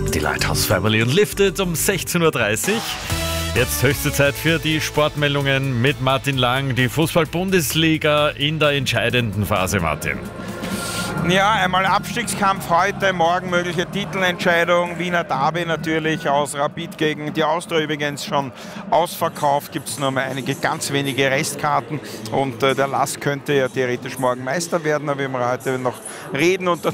Die Lighthouse Family und Lifted um 16:30 Uhr. Jetzt höchste Zeit für die Sportmeldungen mit Martin Lang. Die Fußball-Bundesliga in der entscheidenden Phase, Martin. Ja, einmal Abstiegskampf heute, morgen mögliche Titelentscheidung. Wiener Derby natürlich aus Rapid gegen die Austria, übrigens schon ausverkauft. Gibt es nur mal einige ganz wenige Restkarten und der LASK könnte ja theoretisch morgen Meister werden, aber wir heute noch reden und